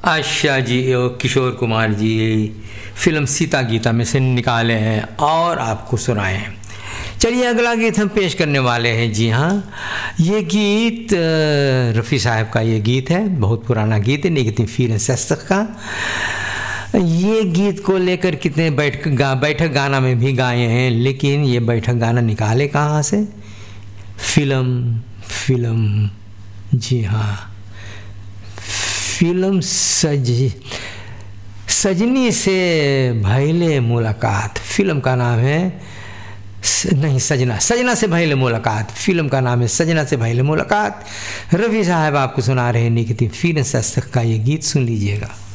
आशा जी और किशोर कुमार जी फिल्म सीता गीता में से निकाले हैं और आपको सुनाए हैं। चलिए अगला गीत हम पेश करने वाले हैं। जी हाँ, ये गीत रफ़ी साहब का ये गीत है, बहुत पुराना गीत है, निगती फीर सस्तक का। ये गीत को लेकर कितने बैठक गाना में भी गाए हैं, लेकिन ये बैठक गाना निकाले कहाँ से? फिल्म जी हाँ, फिल्म सजनी से भइले मुलाकात, फिल्म का नाम है नहीं सजना से भइले मुलाकात, फिल्म का नाम है सजना से भइले मुलाकात। रफ़ी साहब आपको सुना रहे हैं निगती फीर सस्तक का ये गीत, सुन लीजिएगा।